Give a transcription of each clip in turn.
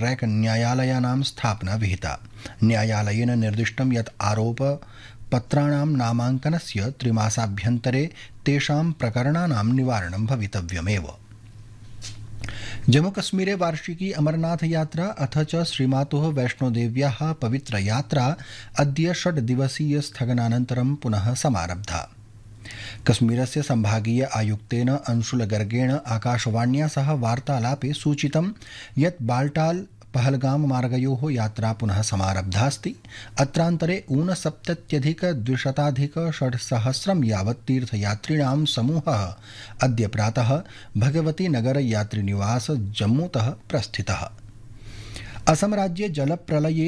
Track न्यायालयानां स्थापना विहिता। न्यायालयेन निर्दिष्टं यत् आरोपपत्राणां नामाङ्कनस्य 3 मासाभ्यन्तरे तेषां प्रकरणानां निवारणं भवितव्यमेव। जम्मूकश्मीरे वार्षिकी अमरनाथ यात्रा अथ च श्रीमातुः वैष्णोदेव्याः पवित्र यात्रा अद्य 6 दिवसीय स्थगनानन्तरं पुनः समारब्धा। कश्मीरस्य संभागीय आयुक्तेन अंशुल गर्गेण आकाशवाण्या सह वार्तालापे सूचितं यत् बाल्टाल पहलगाम मार्गयोः यात्रा पुनः समारब्धास्ति। अत्रान्तरे 69,200 यावत् तीर्थयात्रिणां समूहः अद्य प्रातः भगवती नगर यात्रिनिवास जम्मूतः प्रस्थितः। असम राज्ये जलप्रलये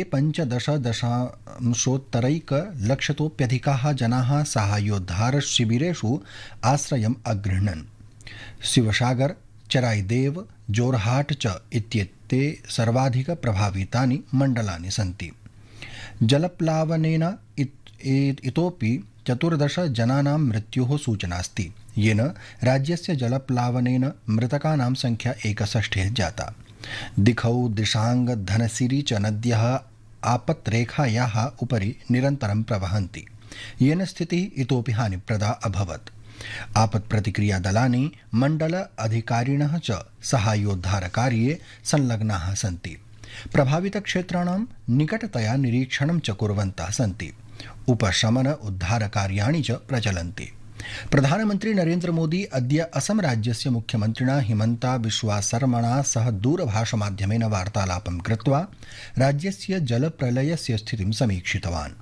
15.1 जनाः साहाय्योद्धार शिबिरेषु आश्रयम् अगृह्णन्। शिवसागर, चराईदेव, जोरहाट च इत्येते सर्वाधिक प्रभावितानि मण्डलानि सन्ति। जलप्लावनेन इतोपि 14 जनानां मृत्योः सूचनास्ति, येन राज्यस्य जलप्लावनेन मृतकानां संख्या 61 जाता। दिखौ, दिशांग, धनसिरी च नद्यः आपत्रेखायाः उपरि निरन्तरं प्रवहन्ति, येन स्थितिः इतोपि हानिप्रदा अभवत्। आपत्प्रतिक्रियादलानि, मण्डल अधिकारिणः च साहाय्योद्धारकार्ये संलग्नाः सन्ति। प्रभावितक्षेत्राणां निकटतया निरीक्षणं च कुर्वन्तः सन्ति। उपशमन उद्धारकार्याणि च प्रचलन्ति। प्रधानमन्त्री नरेन्द्र मोदी अद्य असम राज्यस्य मुख्यमन्त्रिणा हिमन्ता बिश्वा शर्मणा सह दूरभाषमाध्यमेन वार्तालापं कृत्वा राज्यस्य जलप्रलयस्य स्थितिं समीक्षितवान्।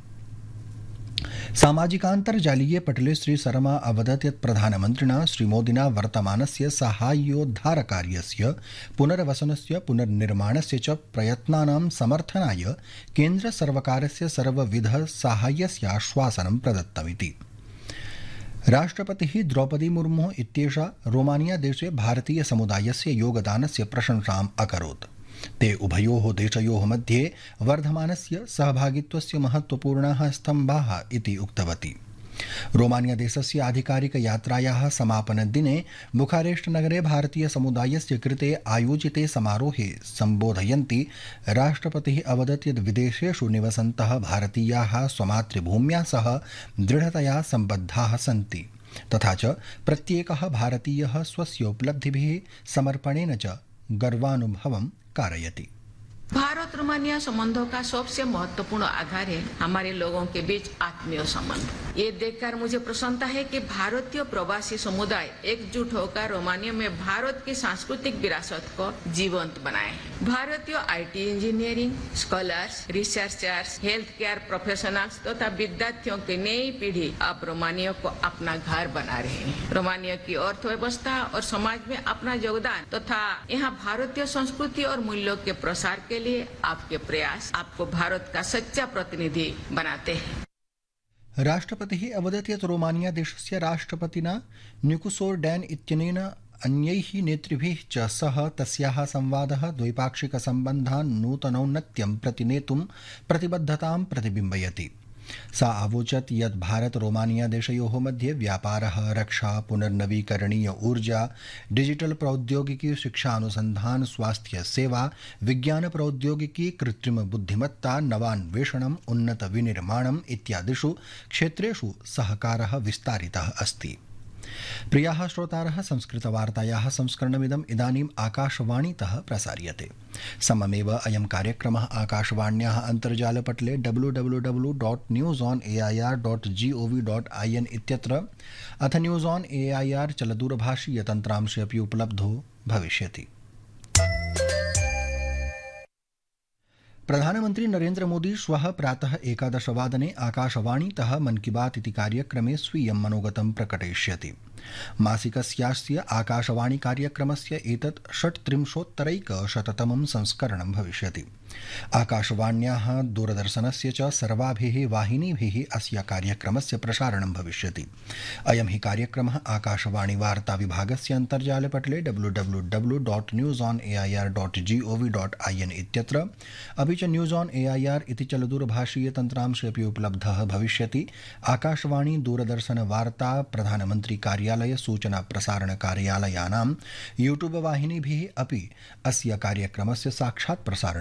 सामाजिकान्तर्जालीये पटले श्री शर्मा अवदत् यत् प्रधानमन्त्रिणा श्रीमोदिना वर्तमानस्य साहाय्योद्धारकार्यस्य पुनर्वसनस्य पुनर्निर्माणस्य च प्रयत्नानां समर्थनाय केन्द्रसर्वकारस्य सर्वविध साहाय्यस्य आश्वासनं प्रदत्तमिति। राष्ट्रपतिः द्रौपदी मुर्मुः इत्येषा रोमानिया देशे भारतीय समुदायस्य योगदानस्य प्रशंसाम् अकरोत्। ते उभयोः देशयोः मध्ये वर्धमानस्य सहभागित्वस्य महत्वपूर्णाः स्तम्भाः इति उक्तवती। रोमानिया देशस्य आधिकारिक यात्रायाः समापनदिने बुखारेस्ट नगरे भारतीय समुदायस्य कृते आयोजिते समारोहे सम्बोधयन्ती राष्ट्रपतिः अवदत् यत् विदेशेषु निवसन्तः भारतीयाः स्वमातृभूम्या सह दृढतया सम्बद्धाः सन्ति, तथा च प्रत्येकः भारतीयः स्वस्य उपलब्धिभिः समर्पणेन च गर्वानुभवं कारयति। भारत रोमानिया संबंधों का सबसे महत्वपूर्ण आधार है हमारे लोगों के बीच आत्मीय संबंध। ये देखकर मुझे प्रसन्नता है कि भारतीय प्रवासी समुदाय एकजुट होकर रोमानिया में भारत की सांस्कृतिक विरासत को जीवंत बनाए। भारतीय IT engineering, scholars, researchers, health care professionals तथा विद्यार्थियों की नई पीढ़ी अब रोमानिया को अपना घर बना रहे हैं। रोमानिया की अर्थव्यवस्था और समाज में अपना योगदान तथा यहाँ भारतीय संस्कृति और मूल्यों के प्रसार के लिए आपके प्रयास आपको भारत का सच्चा प्रतिनिधि बनाते हैं। राष्ट्रपतिः अवदत् यत् रोमानिया देशस्य राष्ट्रपतिना निकोसोर्डैन इत्यनेन अन्यैः नेतृभिः च सह तस्याः संवादः द्वैपाक्षिकसम्बन्धान् नूतनौन्नत्यं प्रति नेतुं प्रतिबद्धतां प्रतिबिम्बयति। सा अवोचत् यत् भारत रोमानिया देशयोः मध्ये व्यापारः, रक्षा, पुनर्नवीकरणीय ऊर्जा, डिजिटल प्रौद्योगिकी, शिक्षा अनुसंधान, स्वास्थ्य सेवा, विज्ञान प्रौद्योगिकी, कृत्रिम बुद्धिमत्ता, नवान्वेषणम्, उन्नत विनिर्माणम् इत्यादिषु क्षेत्रेषु सहकारः विस्तारितः अस्ति। प्रियाः श्रोतारः, संस्कृतवार्तायाः संस्करणमिदम् इदानीम् आकाशवाणीतः प्रसार्यते। सममेव अयं कार्यक्रमः आकाशवाण्याः अन्तर्जालपटले www.newsonair.gov.in इत्यत्र अथ न्यूज़ ऑन एआईआर चलदूरभाषीयतन्त्रांशे अपि उपलब्धो भविष्यति। प्रधानमन्त्री नरेन्द्र मोदी श्वः प्रातः 11 वादने आकाशवाणीतः मन की बात इति कार्यक्रमे स्वीयं मनोगतं प्रकटयिष्यति। मासिकस्यास्य आकाशवाणी कार्यक्रमस्य एतत् 36-तमं संस्करणं भविष्यति। आकाशवाण्याः दूरदर्शनस्य च सर्वाभिः वाहिनीभिः अस्य कार्यक्रमस्य प्रसारणं भविष्यति। अयं हि कार्यक्रमः आकाशवाणी वार्ता विभागस्य अन्तर्जालपटले www.newsonair.gov.in इत्यत्र अपि च न्यूज़ ऑन एआईआर इति चलदूरभाषीयतन्त्रांशे अपि उपलब्धः भविष्यति। आकाशवाणी, दूरदर्शन वार्ता, प्रधानमन्त्री कार्यालय, सूचना प्रसारण कार्यालयानां यूट्यूब वाहिनीभिः अपि अस्य कार्यक्रमस्य साक्षात् प्रसारणं